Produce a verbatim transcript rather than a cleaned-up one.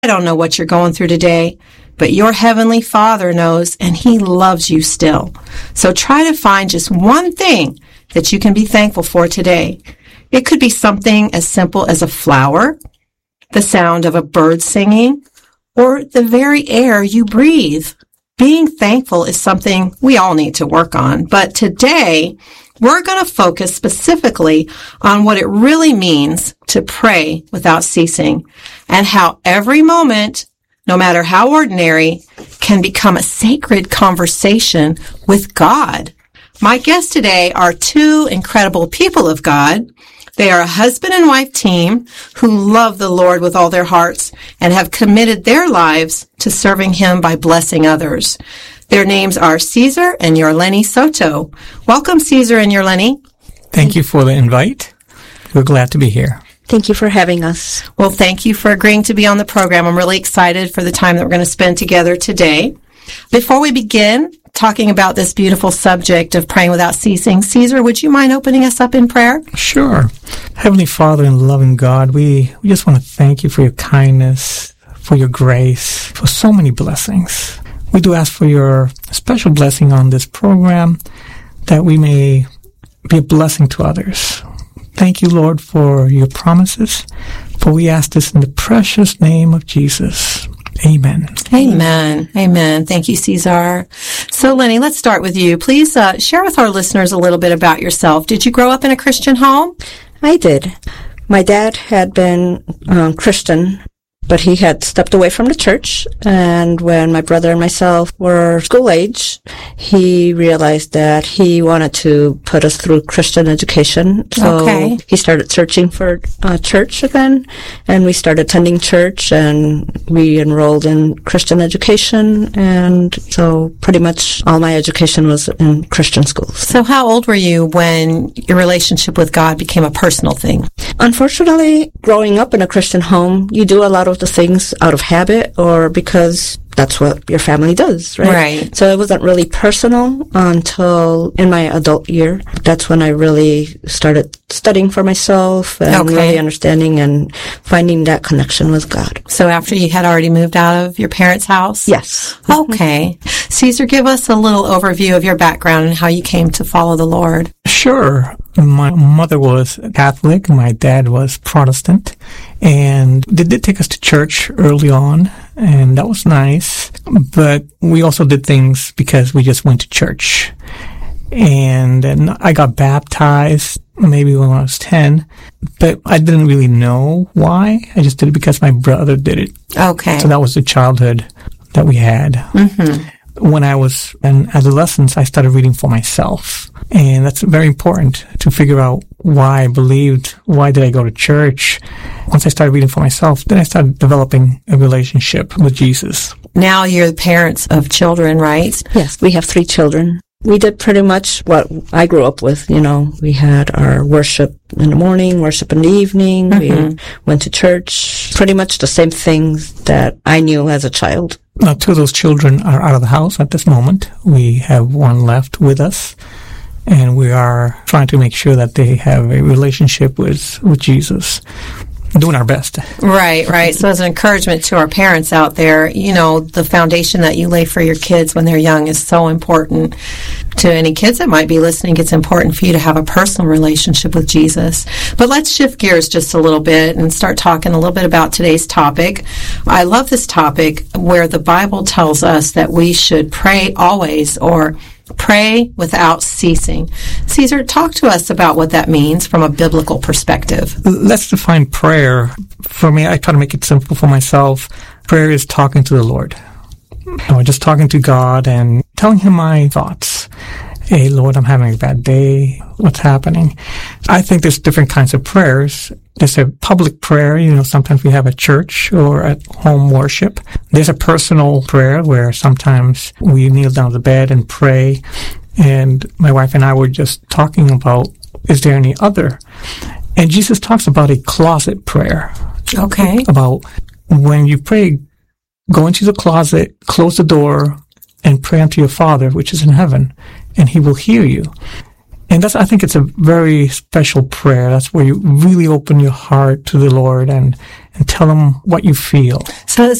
I don't know what you're going through today, but your Heavenly Father knows, and He loves you still. So try to find just one thing that you can be thankful for today. It could be something as simple as a flower, the sound of a bird singing, or the very air you breathe. Being thankful is something we all need to work on, but today we're going to focus specifically on what it really means to pray without ceasing, and how every moment, no matter how ordinary, can become a sacred conversation with God. My guests today are two incredible people of God. They are a husband and wife team who love the Lord with all their hearts and have committed their lives to serving Him by blessing others. Their names are Cesar and Yorleni Soto. Welcome, Cesar and Yorleni. Thank you for the invite. We're glad to be here. Thank you for having us. Well, thank you for agreeing to be on the program. I'm really excited for the time that we're going to spend together today. Before we begin talking about this beautiful subject of praying without ceasing, Cesar, would you mind opening us up in prayer? Sure. Heavenly Father and loving God, we, we just want to thank you for your kindness, for your grace, for so many blessings. We do ask for your special blessing on this program, that we may be a blessing to others. Thank you, Lord, for your promises, for we ask this in the precious name of Jesus. Amen. Amen. Amen. Thank you, Cesar. So, Lenny, let's start with you. Please uh, share with our listeners a little bit about yourself. Did you grow up in a Christian home? I did. My dad had been um, Christian, but he had stepped away from the church, and when my brother and myself were school age, he realized that he wanted to put us through Christian education. So okay. He started searching for uh, church again, and we started attending church, and we enrolled in Christian education, and so pretty much all my education was in Christian schools. So how old were you when your relationship with God became a personal thing? Unfortunately, growing up in a Christian home, you do a lot of the things out of habit or because that's what your family does, right? Right. So it wasn't really personal until in my adult year. That's when I really started studying for myself and okay. really understanding and finding that connection with God. So after you had already moved out of your parents' house? Yes. Okay. Cesar, give us a little overview of your background and how you came to follow the Lord. Sure. My mother was Catholic, my dad was Protestant, and they did take us to church early on, and that was nice, but we also did things because we just went to church. And then I got baptized maybe when I was ten, but I didn't really know why. I just did it because my brother did it. Okay. So that was the childhood that we had. Mm-hmm. When I was an adolescent, I started reading for myself. And that's very important to figure out why I believed, why did I go to church. Once I started reading for myself, then I started developing a relationship with Jesus. Now you're the parents of children, right? Yes, we have three children. We did pretty much what I grew up with, you know. We had our worship in the morning, worship in the evening. Mm-hmm. We went to church. Pretty much the same things that I knew as a child. Now, two of those children are out of the house at this moment. We have one left with us, and we are trying to make sure that they have a relationship with, with Jesus. Doing our best. Right, right. So as an encouragement to our parents out there, you know, the foundation that you lay for your kids when they're young is so important. To any kids that might be listening, it's important for you to have a personal relationship with Jesus. But let's shift gears just a little bit and start talking a little bit about today's topic. I love this topic where the Bible tells us that we should pray always, or pray without ceasing. Cesar, talk to us about what that means from a biblical perspective. Let's define prayer. For me, I try to make it simple for myself. Prayer is talking to the Lord. Or just talking to God and telling Him my thoughts. Hey, Lord, I'm having a bad day. What's happening? I think there's different kinds of prayers. There's a public prayer, you know, sometimes we have at church or at home worship. There's a personal prayer where sometimes we kneel down to the bed and pray. And my wife and I were just talking about, is there any other? And Jesus talks about a closet prayer. Okay. About when you pray, go into the closet, close the door, and pray unto your Father, which is in heaven, and He will hear you. And that's, I think it's a very special prayer. That's where you really open your heart to the Lord and, and tell him what you feel. So